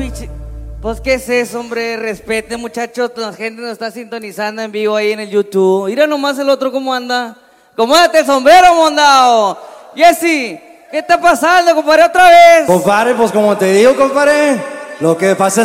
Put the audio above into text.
pinche. Pues, ¿qué es eso, hombre? Respete, muchachos. La gente nos está sintonizando en vivo ahí en el YouTube. Mira nomás el otro cómo anda. Acomódate el sombrero, mondao. Jessy, ¿qué está pasando, compadre, otra vez? Compadre, pues como te digo, compadre, lo que pasa